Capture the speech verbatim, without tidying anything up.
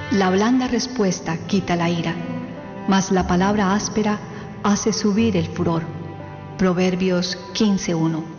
La blanda respuesta quita la ira, mas la palabra áspera hace subir el furor. Proverbios quince uno.